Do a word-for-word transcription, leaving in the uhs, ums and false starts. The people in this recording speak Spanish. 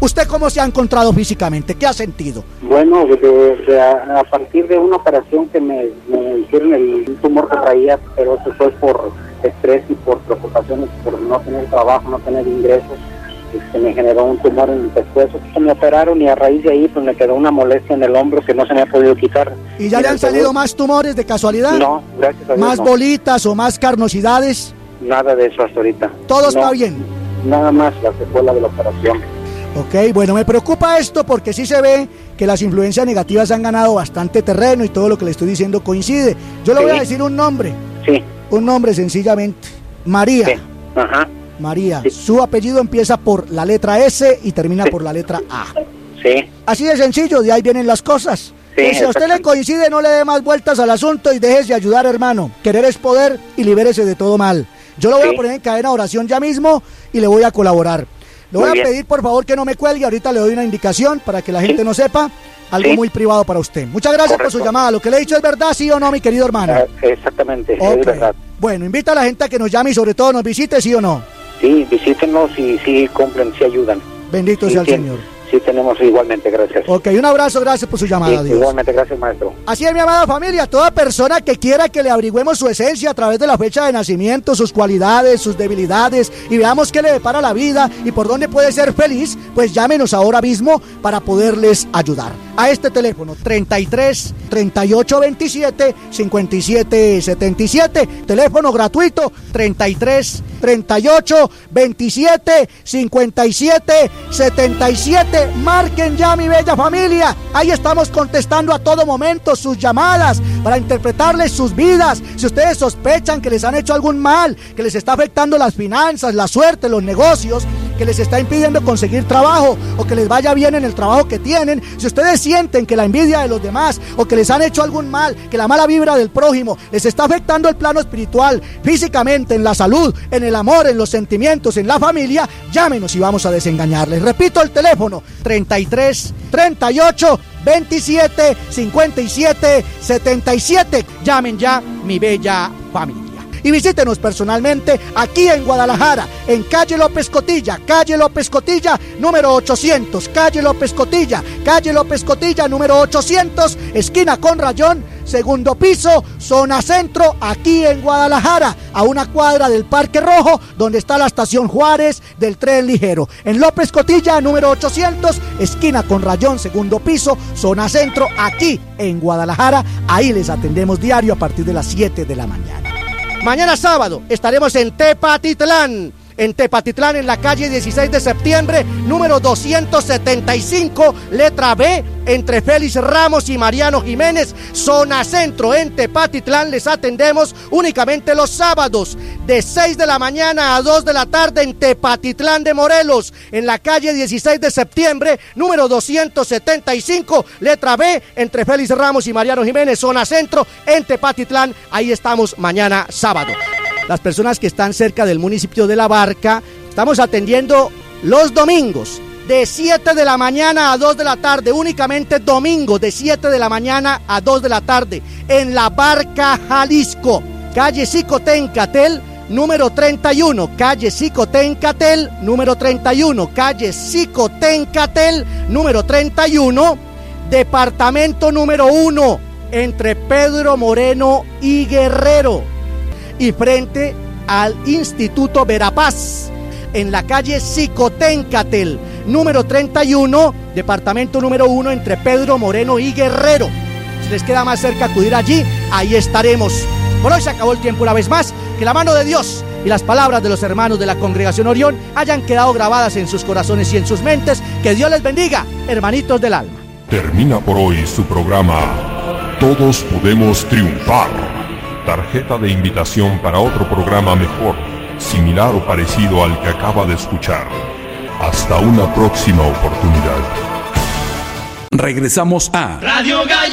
¿Usted cómo se ha encontrado físicamente? ¿Qué ha sentido? Bueno, de, de, a, a partir de una operación que me, me hicieron el tumor que traía, pero eso fue por estrés y por preocupaciones, por no tener trabajo, no tener ingresos. Se me generó un tumor en el pescuezo, se me operaron y a raíz de ahí pues me quedó una molestia en el hombro que no se me ha podido quitar. ¿Y ya le han salido más tumores de casualidad? No, gracias a Dios. ¿Más no. bolitas o más carnosidades? Nada de eso hasta ahorita. ¿Todo no, está bien? Nada más la secuela de la operación. Ok, bueno, me preocupa esto porque sí se ve que las influencias negativas han ganado bastante terreno y todo lo que le estoy diciendo coincide. Yo le sí. voy a decir un nombre. Sí. Un nombre sencillamente. María. Sí. Ajá. María, sí. Su apellido empieza por la letra S y termina sí. por la letra A. Sí. Así de sencillo, de ahí vienen las cosas. Sí, y si a usted le coincide, no le dé más vueltas al asunto y déjese de ayudar, hermano. Querer es poder y libérese de todo mal. Yo lo voy sí. a poner en cadena de oración ya mismo y le voy a colaborar. Le voy muy a bien. pedir, por favor, que no me cuelgue. Ahorita le doy una indicación para que la gente sí. no sepa. Algo sí. muy privado para usted. Muchas gracias Correcto. por su llamada. Lo que le he dicho es verdad, ¿sí o no, mi querido hermano? Uh, exactamente, okay. es verdad. Bueno, invita a la gente a que nos llame y sobre todo nos visite, ¿sí o no? Sí, visítenos y sí cumplen, sí ayudan. Bendito sí, sea el sí, Señor. Sí, tenemos igualmente, gracias. Ok, un abrazo, gracias por su llamada, sí, Dios. Igualmente, gracias, maestro. Así es, mi amada familia, toda persona que quiera que le averigüemos su esencia a través de la fecha de nacimiento, sus cualidades, sus debilidades, y veamos qué le depara la vida y por dónde puede ser feliz, pues llámenos ahora mismo para poderles ayudar. A este teléfono, treinta y tres, treinta y ocho veintisiete, cincuenta y siete setenta y siete, teléfono gratuito, treinta y tres, treinta y ocho veintisiete, cincuenta y siete setenta y siete, marquen ya, mi bella familia, ahí estamos contestando a todo momento sus llamadas para interpretarles sus vidas. Si ustedes sospechan que les han hecho algún mal, que les está afectando las finanzas, la suerte, los negocios, que les está impidiendo conseguir trabajo o que les vaya bien en el trabajo que tienen, si ustedes sienten que la envidia de los demás o que les han hecho algún mal, que la mala vibra del prójimo les está afectando el plano espiritual, físicamente, en la salud, en el amor, en los sentimientos, en la familia, llámenos y vamos a desengañarles. Repito el teléfono, treinta y tres, treinta y ocho veintisiete, cincuenta y siete setenta y siete. Llamen ya, mi bella familia. Y visítenos personalmente aquí en Guadalajara, en calle López Cotilla, calle López Cotilla, número ochocientos, calle López Cotilla, calle López Cotilla, número ochocientos, esquina con Rayón, segundo piso, zona centro, aquí en Guadalajara, a una cuadra del Parque Rojo, donde está la estación Juárez del tren ligero. En López Cotilla, número ochocientos, esquina con Rayón, segundo piso, zona centro, aquí en Guadalajara. Ahí les atendemos diario a partir de las siete de la mañana. Mañana sábado estaremos en Tepatitlán, en Tepatitlán, en la calle dieciséis de septiembre, número doscientos setenta y cinco, letra B, entre Félix Ramos y Mariano Jiménez, zona centro, en Tepatitlán. Les atendemos únicamente los sábados, de seis de la mañana a dos de la tarde, en Tepatitlán de Morelos, en la calle dieciséis de septiembre, número doscientos setenta y cinco, letra B, entre Félix Ramos y Mariano Jiménez, zona centro, en Tepatitlán. Ahí estamos mañana sábado. Las personas que están cerca del municipio de La Barca, estamos atendiendo los domingos, de siete de la mañana a dos de la tarde, únicamente domingo, de siete de la mañana a dos de la tarde, en La Barca, Jalisco, calle Xicoténcatel, número treinta y uno, calle Xicoténcatel, número treinta y uno, calle Xicoténcatel, número treinta y uno, departamento número uno, entre Pedro Moreno y Guerrero, y frente al Instituto Verapaz, en la calle Xicoténcatel, número treinta y uno, departamento número uno, entre Pedro Moreno y Guerrero. Si les queda más cerca acudir allí, ahí estaremos. Por hoy se acabó el tiempo una vez más. Que la mano de Dios y las palabras de los hermanos de la Congregación Orión hayan quedado grabadas en sus corazones y en sus mentes. Que Dios les bendiga, hermanitos del alma. Termina por hoy su programa Todos Podemos Triunfar. Tarjeta de invitación para otro programa mejor, similar o parecido al que acaba de escuchar. Hasta una próxima oportunidad. Regresamos a Radio Gallo.